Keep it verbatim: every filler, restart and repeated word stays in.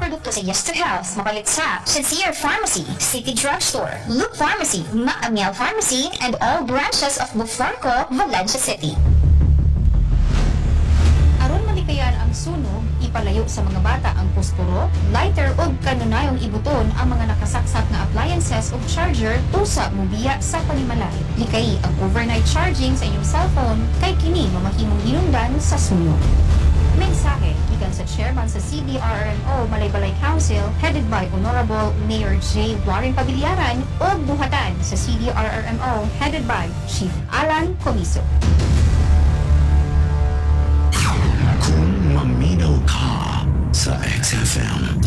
produkto sa Yes to Health, mapalit sa Sincere Pharmacy, City Drugstore, Loop Pharmacy, Maamial Pharmacy, and all branches of Buflarco, Valencia City. Aron malikayan ang sunog, ipalayo sa mga bata ang posporo, lighter ug kanunayong ibuton ang mga nakasaksak na appliances ug charger usa mobiya sa panimalay. Likay ang overnight charging sa inyong cellphone kay kini mamahimong hinungdan sa sunog. Mensahe gikan sa chairman sa C D R R M O Malaybalay Council headed by Honorable Mayor J. Warren Pabiliaran ug buhatan sa C D R R M O headed by Chief Alan Comiso. Kung maminaw ka sa X F M